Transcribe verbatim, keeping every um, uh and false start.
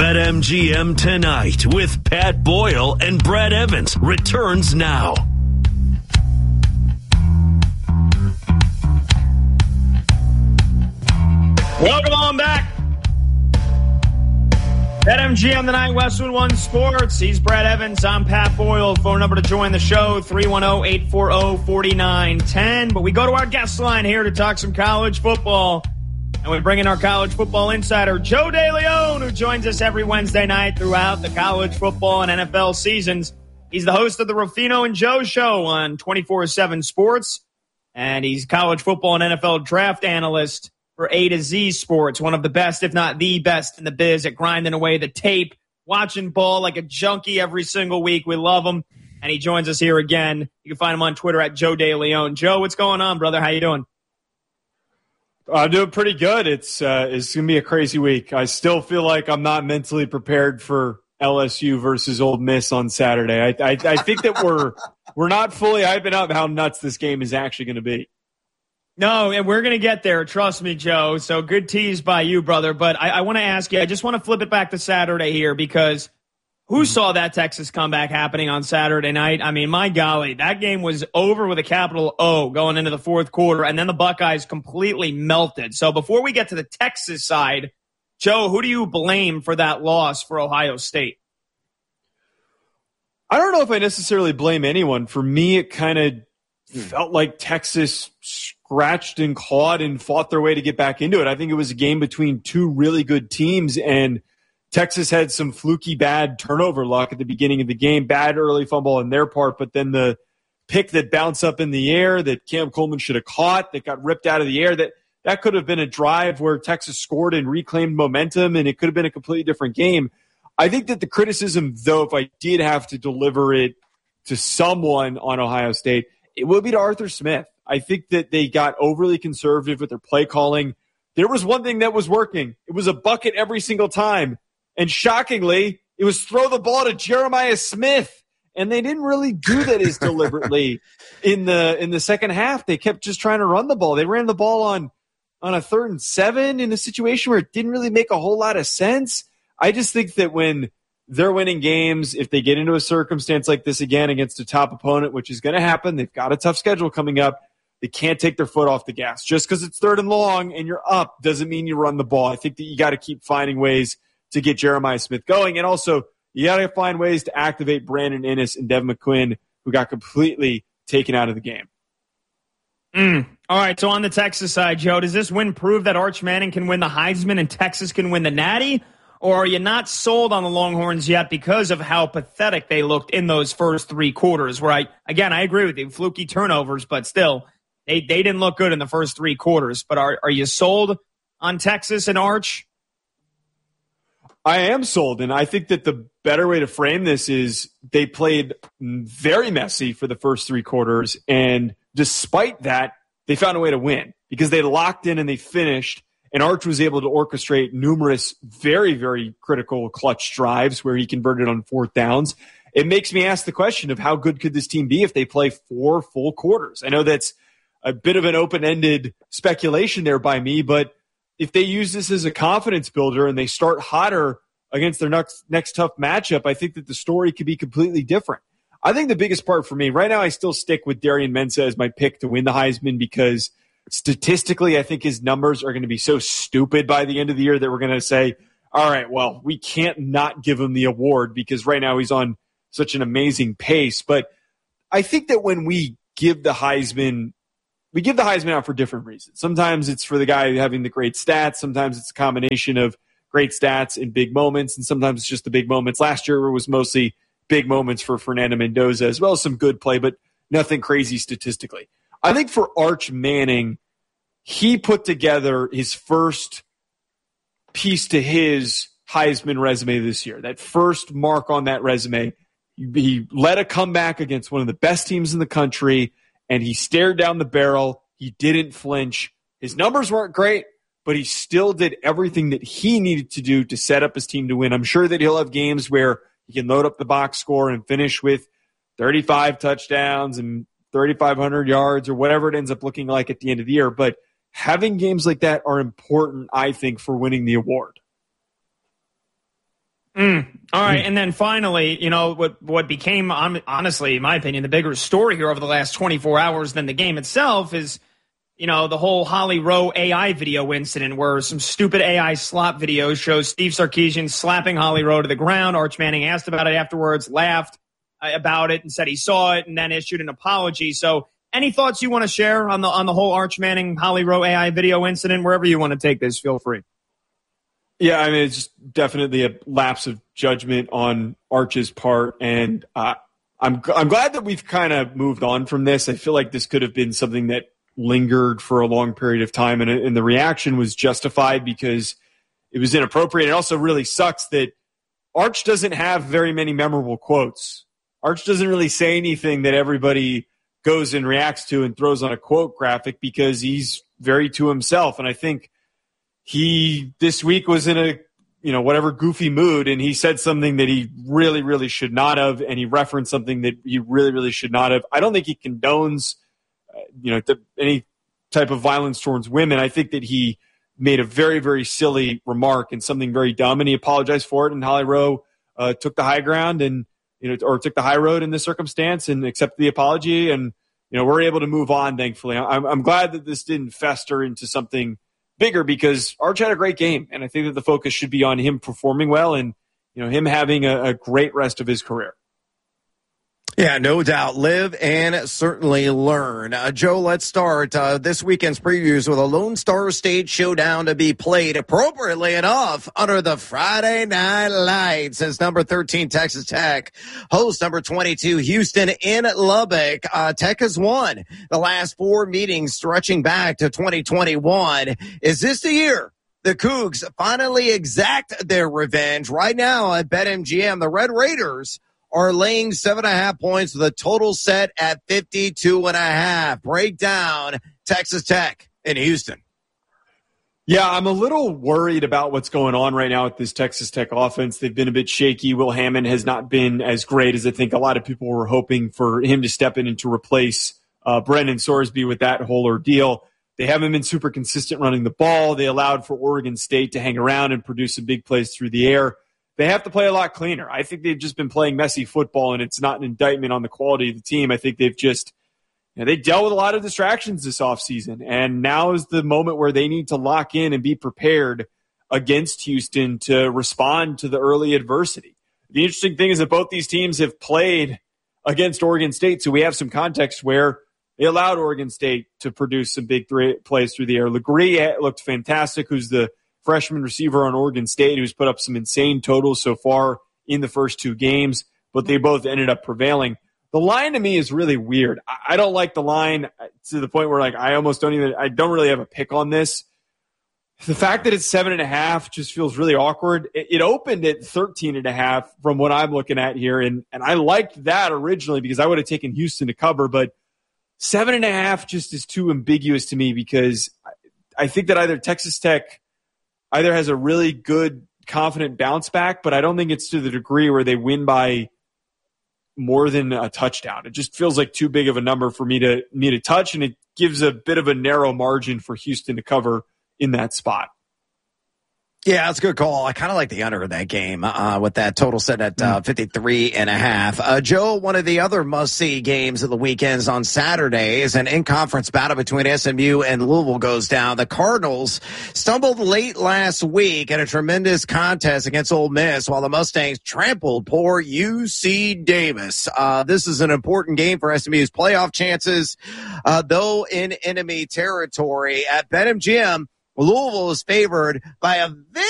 BetMGM Tonight with Pat Boyle and Brad Evans returns now. Welcome on back. BetMGM Tonight, Westwood One Sports. He's Brad Evans. I'm Pat Boyle. Phone number to join the show, three one zero, eight four zero, four nine one zero. But we go to our guest line here to talk some college football. And we bring in our college football insider, Joe DeLeon, who joins us every Wednesday night throughout the college football and N F L seasons. He's the host of the Ruffino and Joe Show on twenty-four seven Sports. And he's college football and N F L draft analyst for A to Z Sports, one of the best, if not the best in the biz at grinding away the tape, watching ball like a junkie every single week. We love him. And he joins us here again. You can find him on Twitter at Joe DeLeon. Joe, what's going on, brother? How you doing? I'm doing pretty good. It's uh, it's going to be a crazy week. I still feel like I'm not mentally prepared for L S U versus Ole Miss on Saturday. I I, I think that we're we're not fully hyping up how nuts this game is actually going to be. No, and we're going to get there. Trust me, Joe. So good tease by you, brother. But I, I want to ask you, I just want to flip it back to Saturday here because who saw that Texas comeback happening on Saturday night? I mean, my golly, that game was over with a capital O going into the fourth quarter, and then the Buckeyes completely melted. So before we get to the Texas side, Joe, who do you blame for that loss for Ohio State? I don't know if I necessarily blame anyone. For me, it kind of felt like Texas scratched and clawed and fought their way to get back into it. I think it was a game between two really good teams, and Texas had some fluky bad turnover luck at the beginning of the game, bad early fumble on their part, but then the pick that bounced up in the air that Cam Coleman should have caught that got ripped out of the air, that, that could have been a drive where Texas scored and reclaimed momentum, and it could have been a completely different game. I think that the criticism, though, if I did have to deliver it to someone on Ohio State, it would be to Arthur Smith. I think that they got overly conservative with their play calling. There was one thing that was working. It was a bucket every single time. And shockingly, it was throw the ball to Jeremiah Smith. And they didn't really do that as deliberately in the in the second half. They kept just trying to run the ball. They ran the ball on, on a third and seven in a situation where it didn't really make a whole lot of sense. I just think that when they're winning games, if they get into a circumstance like this again against a top opponent, which is going to happen, they've got a tough schedule coming up, they can't take their foot off the gas. Just because it's third and long and you're up doesn't mean you run the ball. I think that you got to keep finding ways to get Jeremiah Smith going. And also, you got to find ways to activate Brandon Inniss and Devin McQuinn, who got completely taken out of the game. Mm. All right, so on the Texas side, Joe, does this win prove that Arch Manning can win the Heisman and Texas can win the Natty? Or are you not sold on the Longhorns yet because of how pathetic they looked in those first three quarters? Where, I, again, I agree with you, fluky turnovers, but still, they, they didn't look good in the first three quarters. But are, are you sold on Texas and Arch? I am sold, and I think that the better way to frame this is they played very messy for the first three quarters, and despite that, they found a way to win because they locked in and they finished, and Arch was able to orchestrate numerous very, very critical clutch drives where he converted on fourth downs. It makes me ask the question of how good could this team be if they play four full quarters? I know that's a bit of an open-ended speculation there by me, but if they use this as a confidence builder and they start hotter against their next, next tough matchup, I think that the story could be completely different. I think the biggest part for me, right now I still stick with Darian Mensah as my pick to win the Heisman because statistically I think his numbers are going to be so stupid by the end of the year that we're going to say, all right, well, we can't not give him the award because right now he's on such an amazing pace. But I think that when we give the Heisman We give the Heisman out for different reasons. Sometimes it's for the guy having the great stats. Sometimes it's a combination of great stats and big moments. And sometimes it's just the big moments. Last year it was mostly big moments for Fernando Mendoza as well as some good play, but nothing crazy statistically. I think for Arch Manning, he put together his first piece to his Heisman resume this year. That first mark on that resume, he led a comeback against one of the best teams in the country, and he stared down the barrel. He didn't flinch. His numbers weren't great, but he still did everything that he needed to do to set up his team to win. I'm sure that he'll have games where he can load up the box score and finish with thirty-five touchdowns and thirty-five hundred yards or whatever it ends up looking like at the end of the year. But having games like that are important, I think, for winning the award. Mm. All right, and then finally, you know, what what became, honestly, in my opinion, the bigger story here over the last twenty-four hours than the game itself is, you know, the whole Holly Rowe A I video incident where some stupid A I slop video shows Steve Sarkisian slapping Holly Rowe to the ground. Arch Manning asked about it afterwards, laughed about it, and said he saw it, and then issued an apology. So any thoughts you want to share on the on the whole Arch Manning Holly Rowe A I video incident? Wherever you want to take this, feel free. Yeah, I mean, it's just definitely a lapse of judgment on Arch's part, and uh, I'm I'm glad that we've kind of moved on from this. I feel like this could have been something that lingered for a long period of time, and, and the reaction was justified because it was inappropriate. It also really sucks that Arch doesn't have very many memorable quotes. Arch doesn't really say anything that everybody goes and reacts to and throws on a quote graphic because he's very to himself, and I think he this week was in a, you know, whatever goofy mood, and he said something that he really, really should not have, and he referenced something that he really, really should not have. I don't think he condones, uh, you know, the, any type of violence towards women. I think that he made a very, very silly remark and something very dumb, and he apologized for it, and Holly Rowe uh, took the high ground and, you know, or took the high road in this circumstance and accepted the apology, and, you know, we're able to move on, thankfully. I'm, I'm glad that this didn't fester into something bigger because Arch had a great game, and I think that the focus should be on him performing well and, you know, him having a, a great rest of his career. Yeah, no doubt. Live and certainly learn. Uh, Joe, let's start uh, this weekend's previews with a Lone Star State showdown to be played appropriately enough under the Friday night lights as number thirteen Texas Tech hosts number twenty-two Houston in Lubbock. Uh, Tech has won the last four meetings stretching back to twenty twenty-one. Is this the year the Cougs finally exact their revenge? Right now at BetMGM, the Red Raiders are laying seven and a half points with a total set at fifty-two and a half. Breakdown Texas Tech in Houston. Yeah, I'm a little worried about what's going on right now with this Texas Tech offense. They've been a bit shaky. Will Hammond has not been as great as I think a lot of people were hoping for him to step in and to replace uh, Brendan Sorsby with that whole ordeal. They haven't been super consistent running the ball. They allowed for Oregon State to hang around and produce some big plays through the air. They have to play a lot cleaner. I think they've just been playing messy football, and it's not an indictment on the quality of the team. I think they've just, you know, they dealt with a lot of distractions this offseason, and now is the moment where they need to lock in and be prepared against Houston to respond to the early adversity. The interesting thing is that both these teams have played against Oregon State, so we have some context where they allowed Oregon State to produce some big three plays through the air. Legree looked fantastic, who's the freshman receiver on Oregon State, who's put up some insane totals so far in the first two games, but they both ended up prevailing. The line to me is really weird. I don't like the line to the point where, like, I almost don't even, I don't really have a pick on this. The fact that it's seven and a half just feels really awkward. It, it opened at thirteen and a half from what I'm looking at here. And, and I liked that originally because I would have taken Houston to cover, but seven and a half just is too ambiguous to me because I, I think that either Texas Tech either has a really good, confident bounce back, but I don't think it's to the degree where they win by more than a touchdown. It just feels like too big of a number for me to me to touch, and it gives a bit of a narrow margin for Houston to cover in that spot. Yeah, that's a good call. I kind of like the under of that game uh, with that total set at uh, fifty-three and a half. Uh, Joe, one of the other must-see games of the weekends on Saturday is an in-conference battle between S M U and Louisville goes down. The Cardinals stumbled late last week in a tremendous contest against Ole Miss while the Mustangs trampled poor U C Davis. Uh, this is an important game for S M U's playoff chances, uh, though in enemy territory. At BetMGM, Louisville is favored by a very